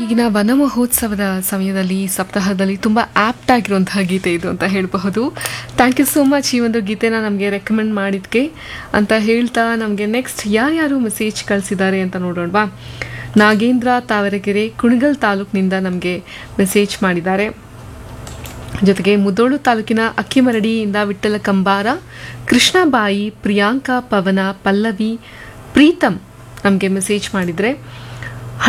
ಈಗಿನ ವನ ಮಹೋತ್ಸವದ ಸಮಯದಲ್ಲಿ ಸಪ್ತಾಹದಲ್ಲಿ ತುಂಬ ಆಪ್ಟ್ ಆಗಿರುವಂತಹ ಗೀತೆ ಇದು ಅಂತ ಹೇಳಬಹುದು. ಥ್ಯಾಂಕ್ ಯು ಸೋ ಮಚ್ ಈ ಒಂದು ಗೀತೆನ ನಮಗೆ ರೆಕಮೆಂಡ್ ಮಾಡಿದ್ಕೆ ಅಂತ ಹೇಳ್ತಾ ನಮಗೆ ನೆಕ್ಸ್ಟ್ ಯಾರ್ಯಾರು ಮೆಸೇಜ್ ಕಳಿಸಿದ್ದಾರೆ ಅಂತ ನೋಡೋಣವಾ. ನಾಗೇಂದ್ರ ತಾವರೆಕೆರೆ ಕುಣಗಲ್ ತಾಲೂಕಿನಿಂದ ನಮಗೆ ಮೆಸೇಜ್ ಮಾಡಿದ್ದಾರೆ. ಜೊತೆಗೆ ಮುದೋಳು ತಾಲೂಕಿನ ಅಕ್ಕಿಮರಡಿಯಿಂದ ವಿಠ್ಠಲ ಕಂಬಾರ, ಕೃಷ್ಣಬಾಯಿ, ಪ್ರಿಯಾಂಕಾ, ಪವನ, ಪಲ್ಲವಿ, ಪ್ರೀತಮ್ ನಮಗೆ ಮೆಸೇಜ್ ಮಾಡಿದರೆ.